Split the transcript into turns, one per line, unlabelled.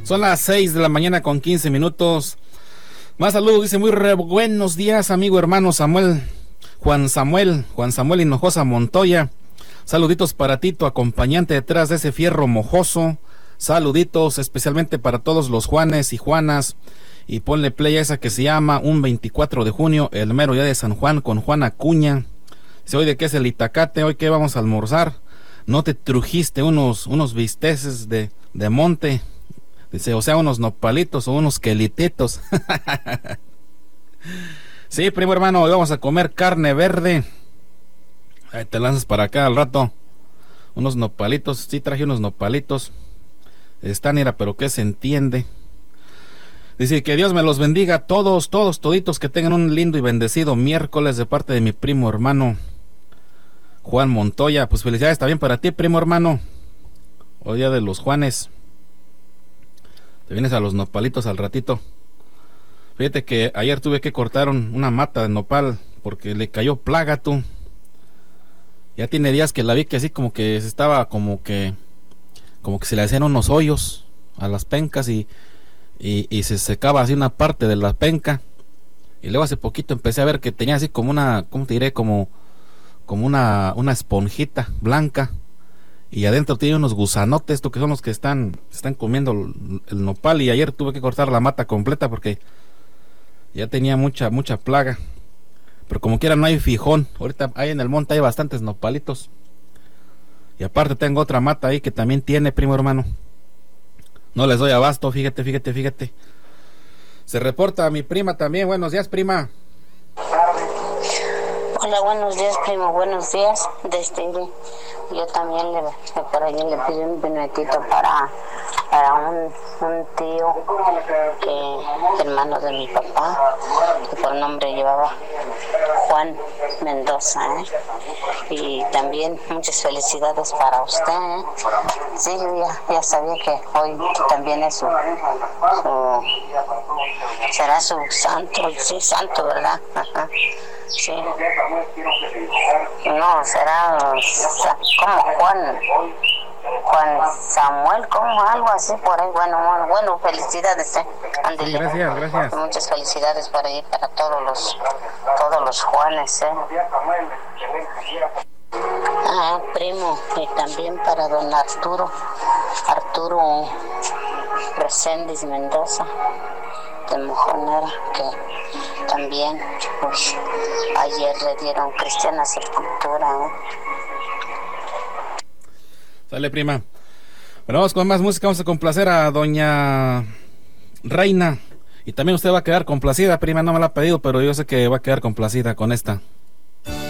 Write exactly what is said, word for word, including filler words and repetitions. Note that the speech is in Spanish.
Son las seis de la mañana con quince minutos. Más saludos, dice muy re buenos días, amigo hermano Samuel, Juan Samuel, Juan Samuel Hinojosa Montoya. Saluditos para ti, tu acompañante detrás de ese fierro mojoso. Saluditos especialmente para todos los Juanes y Juanas. Y ponle play a esa que se llama Un veinticuatro de junio, el mero día de San Juan, con Juan Acuña. Dice, hoy de qué es el itacate, hoy qué vamos a almorzar. No te trujiste unos, unos bisteces de, de monte. Dice, o sea, unos nopalitos o unos quelititos. Sí, primo hermano, hoy vamos a comer carne verde. Ahí te lanzas para acá al rato. Unos nopalitos, sí traje unos nopalitos. Están, mira, pero que se entiende. Dice que Dios me los bendiga, todos, todos, toditos, que tengan un lindo y bendecido miércoles de parte de mi primo hermano Juan Montoya. Pues felicidades también para ti, primo hermano. Hoy día de los Juanes. Te vienes a los nopalitos al ratito. Fíjate que ayer tuve que cortar un, una mata de nopal porque le cayó plaga, tú. Ya tiene días que la vi que así como que se estaba como que como que se le hacían unos hoyos a las pencas y, y, y se secaba así una parte de la penca. Y luego hace poquito empecé a ver que tenía así como una, ¿cómo te diré? Como, como una, una esponjita blanca. Y adentro tiene unos gusanotes, estos que son los que están, están comiendo el, el nopal. Y ayer tuve que cortar la mata completa porque ya tenía mucha, mucha plaga. Pero como quiera no hay fijón. Ahorita ahí en el monte hay bastantes nopalitos. Y aparte tengo otra mata ahí que también tiene, primo hermano. No les doy abasto, fíjate, fíjate, fíjate. Se reporta a mi prima también. Buenos días, prima.
Hola, buenos días, primo, buenos días. Desde yo también le, por ahí le pido un vinetito para, para un, un tío que hermano de mi papá, que por nombre llevaba Juan Mendoza, ¿eh? Y también muchas felicidades para usted, ¿eh? Sí, yo ya, ya sabía que hoy también es su, su será su santo, sí, santo, ¿verdad? Ajá. Sí. No, será como Juan Juan Samuel, como algo así por ahí. Bueno, bueno, bueno, felicidades, ¿eh?
Sí, gracias, gracias.
Muchas felicidades por ahí para todos los todos los Juanes, ¿eh? Ah, primo, y también para don Arturo Arturo Reséndiz Mendoza de Mojonera, que también pues ayer le dieron cristiana sepultura, ¿eh?
Sale, prima. Bueno, vamos con más música. Vamos a complacer a doña Reina. Y también usted va a quedar complacida, prima. No me la ha pedido, pero yo sé que va a quedar complacida con esta.